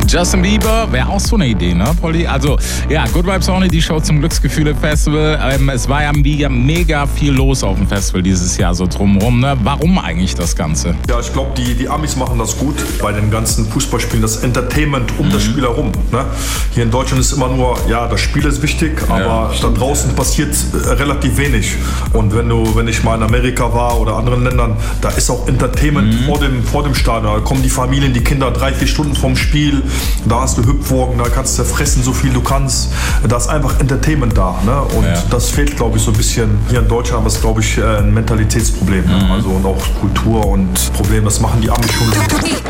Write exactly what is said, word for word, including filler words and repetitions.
Justin Bieber wäre auch so eine Idee, ne, Polly? Also, ja, Good Vibes Only, die Show zum Glücksgefühle-Festival. Ähm, es war ja mega, mega viel los auf dem Festival dieses Jahr so drumherum, ne? Warum eigentlich das Ganze? Ja, ich glaube, die, die Amis machen das gut bei den ganzen Fußballspielen, das Entertainment um mhm. das Spiel herum. Ne? Hier in Deutschland ist immer nur, ja, das Spiel ist wichtig, aber ja, da draußen passiert äh, relativ wenig. Und wenn du, wenn ich mal in Amerika war oder anderen Ländern, da ist auch Entertainment mhm. vor dem, vor dem Stadion. Da kommen die Familien, die Kinder drei, vier Stunden vom Spiel. Da hast du Hüpfwagen, da kannst du fressen, so viel du kannst. Da ist einfach Entertainment da. Ne? Und ja. das fehlt, glaube ich, so ein bisschen hier in Deutschland. Das ist, glaube ich, ein Mentalitätsproblem. Mhm. Ne? Also und auch Kultur und Problem. Das machen die Amis schon.